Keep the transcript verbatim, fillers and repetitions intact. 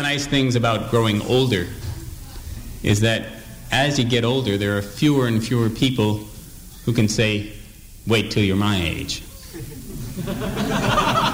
nice things about growing older is that as you get older, there are fewer and fewer people who can say, wait till you're my age.